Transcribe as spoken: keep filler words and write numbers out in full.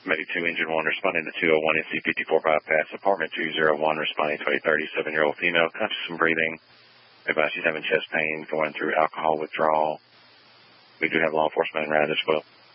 Maybe two engine one responding to two oh one S C fifty-four bypass, apartment two oh one responding to a thirty-seven-year-old female, conscious and breathing. Advise she's having chest pain, going through alcohol withdrawal. We do have law enforcement in route as well.